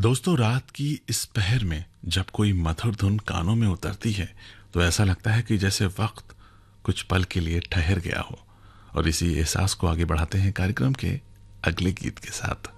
दोस्तों, रात की इस पहर में जब कोई मधुर धुन कानों में उतरती है तो ऐसा लगता है कि जैसे वक्त कुछ पल के लिए ठहर गया हो। और इसी एहसास को आगे बढ़ाते हैं कार्यक्रम के अगले गीत के साथ।